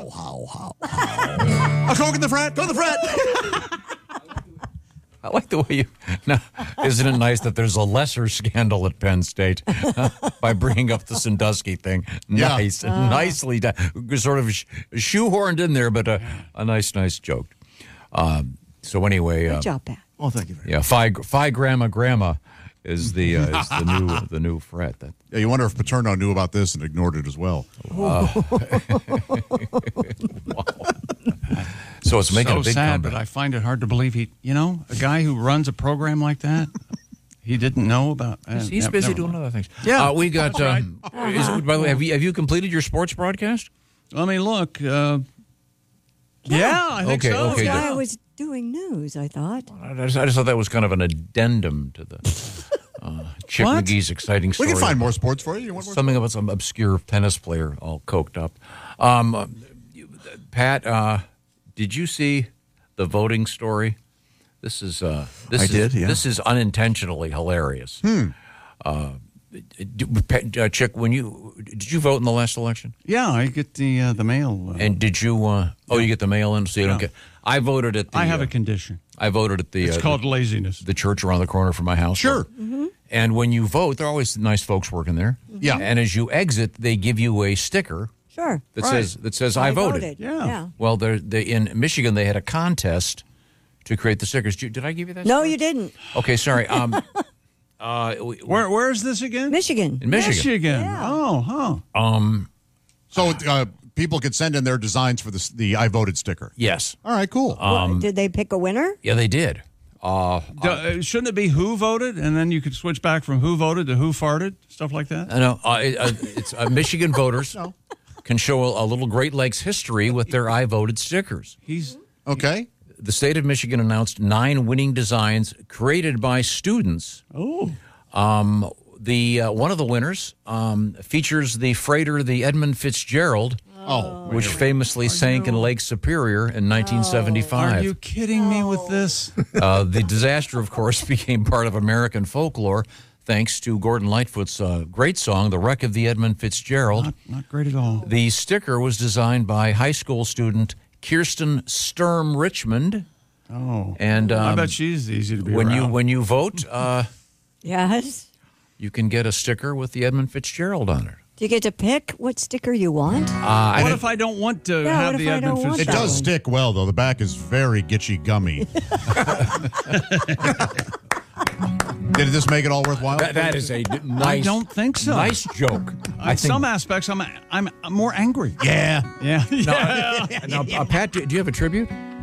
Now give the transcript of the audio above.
How? Let's go in the frat. Go in the frat. I like the way you. Now, isn't it nice that there's a lesser scandal at Penn State by bringing up the Sandusky thing? Nice, nicely done. Sort of shoehorned in there, but a nice joke. So anyway, Good job, Pat. Oh, thank you very much. Phi Grandma is the new fret. Yeah, you wonder if Paterno knew about this and ignored it as well. So it's making a big sad, comeback. but I find it hard to believe a guy who runs a program like that, he didn't know about. He's busy doing other things. Yeah, we got. that's right. By the way, have you completed your sports broadcast? Let me look. Yeah, I think so. Okay, I was doing news, I thought. I just thought that was kind of an addendum to the Chick What? McGee's exciting story. We can find more sports for you. You want more? Something about some obscure tennis player all coked up. Pat, did you see the voting story? This is did, yeah. This is unintentionally hilarious. Chick, did you vote in the last election? Yeah, I get the mail. And did you? You get the mail in, so you don't get. I voted at the. I have a condition. I voted at the. It's called laziness. The church around the corner from my house. Sure. Mm-hmm. And when you vote, there are always nice folks working there. Yeah. And as you exit, they give you a sticker Sure. that says I voted. Yeah. Well, in Michigan, they had a contest to create the stickers. Did I give you that? No, story? you didn't. Okay, sorry. Where is this again? Michigan. In Michigan. Yeah. Oh, huh. So people could send in their designs for the I voted sticker. Yes. All right, cool. Did they pick a winner? Yeah, they did. Shouldn't it be who voted, and then you could switch back from who voted to who farted, stuff like that? No, it's Michigan voters can show a little Great Lakes history with their I voted stickers. Okay. The state of Michigan announced 9 winning designs created by students. Oh. One of the winners features the freighter, the Edmund Fitzgerald, which famously sank in Lake Superior in 1975. Are you kidding me with this? The disaster, of course, became part of American folklore thanks to Gordon Lightfoot's great song, The Wreck of the Edmund Fitzgerald. Not great at all. The sticker was designed by high school student Kirsten Sturm Richmond. Oh. And I bet she's easy to be when around. you vote, Yes. you can get a sticker with the Edmund Fitzgerald on it. Do you get to pick what sticker you want? What if I don't want to Yeah, have what the if I Edmund don't want It Fitzgerald? does stick well, though. The back is very gitchy gummy. Did this make it all worthwhile? That is a nice. I don't think so. Nice joke. In some aspects, I'm more angry. Yeah. Yeah. Now, Pat, do you have a tribute?